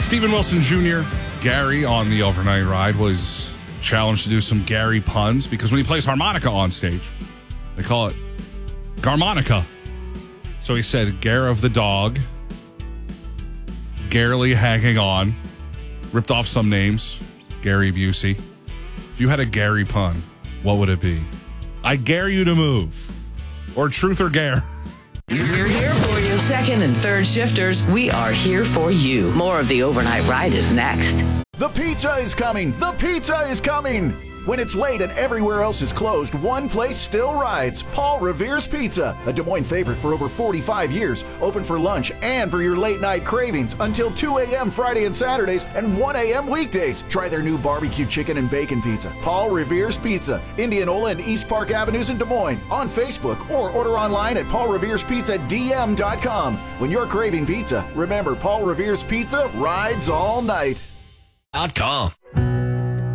Steven Wilson Jr., Gary on the overnight ride, was challenged to do some Gary puns because when he plays harmonica on stage, they call it Garmonica. So he said, Gare of the dog, Garely hanging on, ripped off some names, Gary Busey. If you had a Gary pun, what would it be? I dare you to move. Or truth or dare. We're here for you. Second and third shifters, we are here for you. More of the overnight ride is next. The pizza is coming! The pizza is coming! When it's late and everywhere else is closed, one place still rides. Paul Revere's Pizza, a Des Moines favorite for over 45 years. Open for lunch and for your late night cravings until 2 a.m. Friday and Saturdays and 1 a.m. weekdays. Try their new barbecue chicken and bacon pizza. Paul Revere's Pizza, Indianola and East Park Avenues in Des Moines. On Facebook or order online at paulreverespizzadm.com. When you're craving pizza, remember Paul Revere's Pizza rides all night. .com.